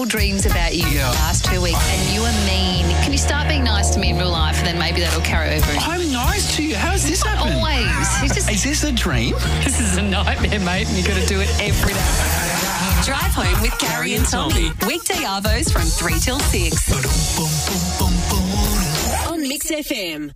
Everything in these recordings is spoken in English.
terrible dreams about you the last 2 weeks, and you are mean. Can you start being nice to me in real life, and then maybe that'll carry over? I'm nice to you. How's this happen? Always. Is this a dream? This is a nightmare, mate, and you've got to do it every day. Drive home with Carrie and Tommy. Weekday arvos from 3 till 6. On Mix FM.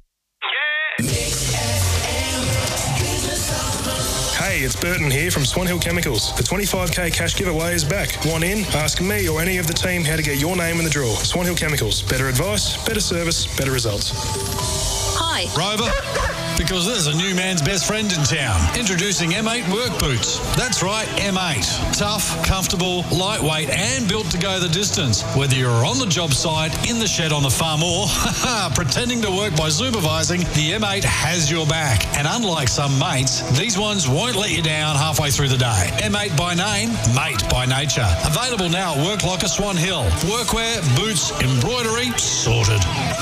Hey, it's Burton here from Swan Hill Chemicals. The 25k cash giveaway is back. Want in? Ask me or any of the team how to get your name in the draw. Swan Hill Chemicals. Better advice, better service, better results. Hi. Rover, because there's a new man's best friend in town. Introducing M8 work boots. That's right, M8. Tough, comfortable, lightweight and built to go the distance. Whether you're on the job site, in the shed on the farm or pretending to work by supervising, the M8 has your back. And unlike some mates, these ones won't let you down halfway through the day. M8 by name, mate by nature. Available now at Work Locker Swan Hill. Workwear, boots, embroidery, sorted.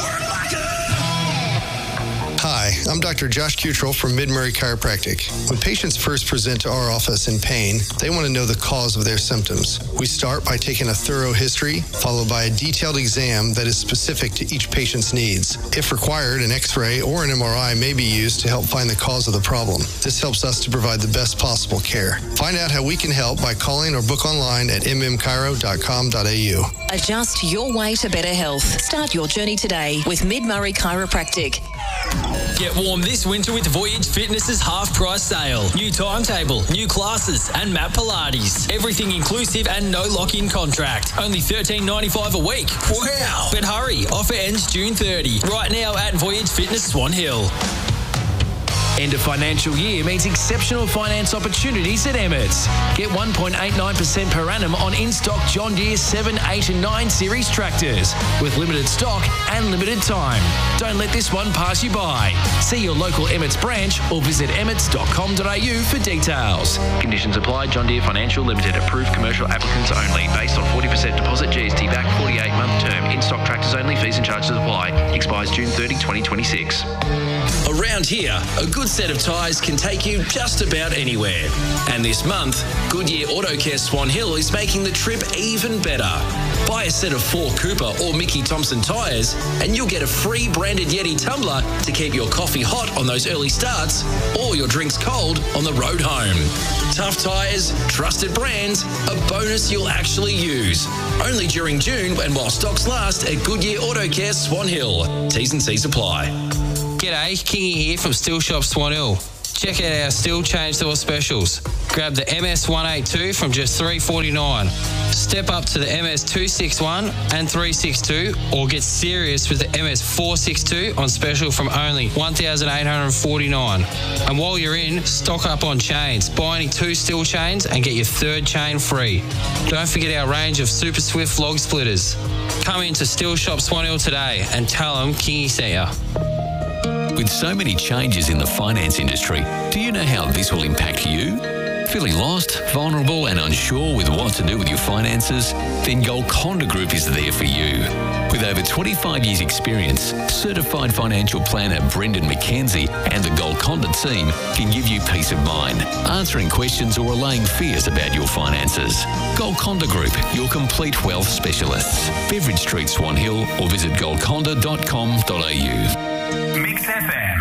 Hi, I'm Dr. Josh Cutrell from Mid-Murray Chiropractic. When patients first present to our office in pain, they want to know the cause of their symptoms. We start by taking a thorough history, followed by a detailed exam that is specific to each patient's needs. If required, an X-ray or an MRI may be used to help find the cause of the problem. This helps us to provide the best possible care. Find out how we can help by calling or book online at mmchiro.com.au. Adjust your way to better health. Start your journey today with Mid-Murray Chiropractic. Get warm this winter with Voyage Fitness's half-price sale. New timetable, new classes, and Mat Pilates. Everything inclusive and no lock-in contract. Only $13.95 a week. Wow! But hurry, offer ends June 30. Right now at Voyage Fitness Swan Hill. End of financial year means exceptional finance opportunities at Emmett's. Get 1.89% per annum on in-stock John Deere 7, 8 and 9 series tractors with limited stock and limited time. Don't let this one pass you by. See your local Emmett's branch or visit emmets.com.au for details. Conditions apply. John Deere Financial Limited. Approved commercial applicants only. Based on 40% deposit, GST back, 48-month term. In-stock tractors only. Fees and charges apply. Expires June 30, 2026. Around here, a good set of tyres can take you just about anywhere. And this month, Goodyear Auto Care Swan Hill is making the trip even better. Buy a set of 4 Cooper or Mickey Thompson tyres and you'll get a free branded Yeti tumbler to keep your coffee hot on those early starts or your drinks cold on the road home. Tough tyres, trusted brands, a bonus you'll actually use. Only during June and while stocks last at Goodyear Auto Care Swan Hill. T's and C's apply. G'day, Kingy here from Steel Shop Swan Hill. Check out our steel change door specials. Grab the MS182 from just $349. Step up to the MS261 and 362 or get serious with the MS462 on special from only $1,849. And while you're in, stock up on chains. Buy only 2 steel chains and get your 3rd chain free. Don't forget our range of Super Swift log splitters. Come into Steel Shop Swan Hill today and tell them Kingy sent ya. With so many changes in the finance industry, do you know how this will impact you? Feeling lost, vulnerable and unsure with what to do with your finances? Then Golconda Group is there for you. With over 25 years experience, certified financial planner Brendan McKenzie and the Golconda team can give you peace of mind, answering questions or allaying fears about your finances. Golconda Group, your complete wealth specialists. Beveridge Street, Swan Hill or visit golconda.com.au. Mix FM.